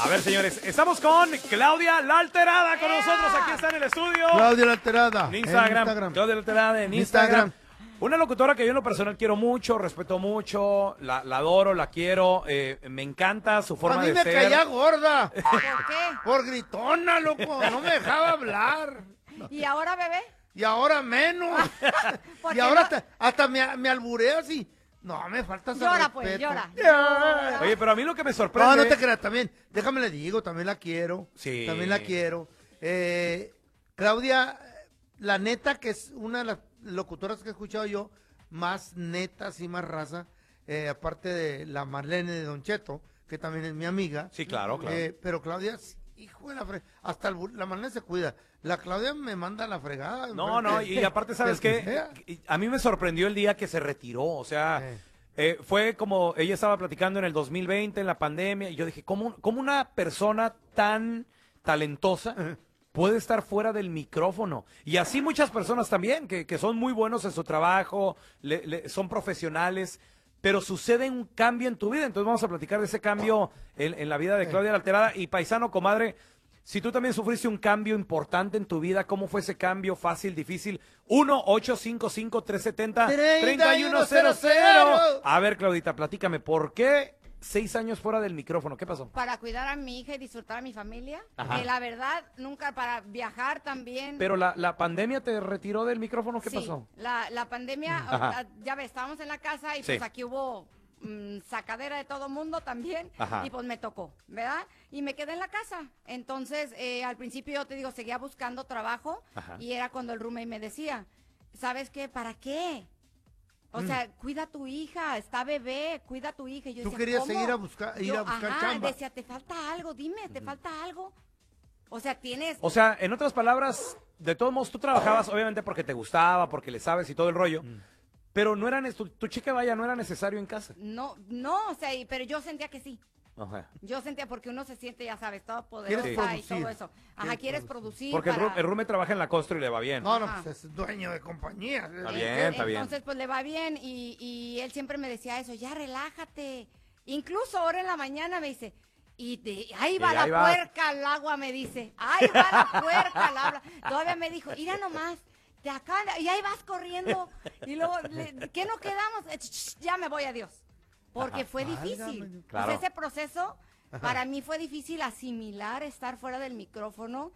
A ver, señores, estamos con Claudia La Alterada con nosotros. Aquí está en el estudio. Claudia La Alterada. En Instagram. Claudia La Alterada en Instagram. Una locutora que yo en lo personal quiero mucho, respeto mucho, la adoro, la quiero, me encanta su forma de ser. A mí me caía gorda. ¿Por qué? Por gritona, loco. No me dejaba hablar. ¿Y ahora, bebé? Y ahora menos. Y ahora hasta me albureas y... No, me falta ese Llora, respeto. pues, llora. Oye, pero a mí lo que me sorprende... No, no te creas, también. Déjame le digo, también la quiero. Sí. También la quiero. Claudia, la neta que es una de las locutoras que he escuchado yo, más netas y más raza, aparte de la Marlene de Don Cheto, que también es mi amiga. Sí, claro, claro. Pero Claudia, hijo de la fregada, hasta la Marlene se cuida. La Claudia me manda a la fregada. No, y aparte, ¿sabes qué? A mí me sorprendió el día que se retiró, o sea... fue como ella estaba platicando en el 2020, en la pandemia, y yo dije, ¿cómo una persona tan talentosa puede estar fuera del micrófono? Y así muchas personas también, que son muy buenos en su trabajo, son profesionales, pero sucede un cambio en tu vida. Entonces vamos a platicar de ese cambio en la vida de Claudia La Alterada. Y paisano, comadre, si tú también sufriste un cambio importante en tu vida, ¿cómo fue ese cambio? Fácil, difícil. 1-855-370-3100. A ver, Claudita, platícame, ¿por qué 6 años fuera del micrófono? ¿Qué pasó? Para cuidar a mi hija y disfrutar a mi familia. Ajá. Que la verdad, nunca para viajar también. Pero la pandemia te retiró del micrófono, ¿qué Sí, pasó? la pandemia, Ajá. ya ves, estábamos en la casa y Sí. pues aquí hubo sacadera de todo mundo también. Ajá. Y pues me tocó, ¿verdad? Y me quedé en la casa. Entonces, al principio yo te digo, seguía buscando trabajo. Ajá. Y era cuando el roommate me decía, ¿sabes qué? ¿Para qué? O sea, cuida a tu hija, está bebé, cuida a tu hija. Y yo Tú decía, querías ¿cómo? seguir a buscar chamba. Decía, ¿te falta algo? Dime, ¿te falta algo? O sea, tienes... O sea, en otras palabras, de todos modos, tú trabajabas obviamente porque te gustaba, porque le sabes y todo el rollo, pero no era tu chica, vaya, no era necesario en casa. No, o sea, pero yo sentía que sí. Ajá. Yo sentía porque uno se siente, ya sabes, toda poderosa Quieres y producir. todo eso. Ajá, quieres producir. Porque para... el Rume trabaja en la Costro y le va bien. No, Ajá. pues es dueño de compañía. Está bien, está bien. Entonces, pues le va bien y él siempre me decía eso, ya relájate. Incluso ahora en la mañana me dice, ahí va Y la ahí va. puerca al agua, me dice. Ahí va la puerca al agua. Todavía me dijo, mira nomás. Y ahí vas corriendo. Y luego, ¿qué no quedamos? Ya me voy, adiós. Porque Ajá. fue difícil. Válgame. Claro. Pues ese proceso, para mí fue difícil asimilar estar fuera del micrófono.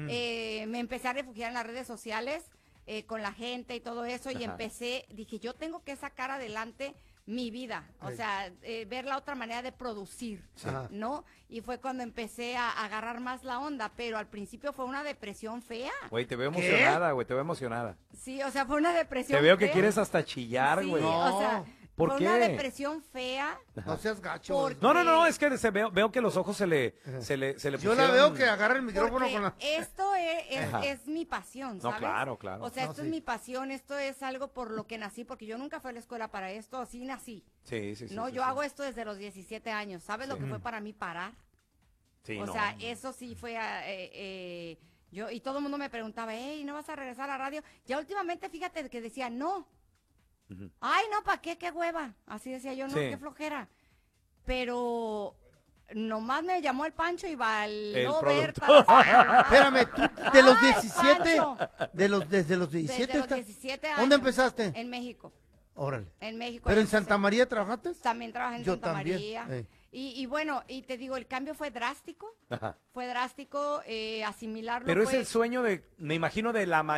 Me empecé a refugiar en las redes sociales con la gente y todo eso. Y Ajá. dije, yo tengo que sacar adelante mi vida. O sea, ver la otra manera de producir, Ajá. ¿no? Y fue cuando empecé a agarrar más la onda. Pero al principio fue una depresión fea. Güey, te veo ¿Qué? emocionada, güey, te veo emocionada. Sí, o sea, fue una depresión Te veo que fea. quieres hasta chillar, Sí, güey. o sea, ¿Por fue qué? una depresión fea. No seas gacho. Por- No, es que veo que los ojos se le Yo la veo que agarra el micrófono Porque con la... esto Ajá. es mi pasión, No, ¿sabes? claro, claro. O sea, No, esto sí. es mi pasión, esto es algo por lo que nací, porque yo nunca fui a la escuela para esto, así nací. Sí. No, sí, yo sí. hago esto desde los 17 años. ¿Sabes lo que fue para mí parar? Sí, O no. sea, eso sí fue... yo y todo el mundo me preguntaba, hey, ¿no vas a regresar a la radio? Ya últimamente, fíjate que decía, no. Ujú. Ay, no, ¿para qué? Qué hueva. Así decía yo, no, Sí. qué flojera. Pero nomás me llamó el Pancho y valió El ver productor. para Espérame, tú de los Ay, 17, Pancho. desde los 17, Desde los estás- 17 años. ¿Dónde empezaste? En México. Órale. En México. ¿Pero ahí en Santa empecé. María trabajaste? También trabajé en Yo Santa también, María. Y bueno, y te digo, el cambio fue drástico. Ajá. Fue drástico, asimilarlo. Pero es fue- el sueño me imagino, de la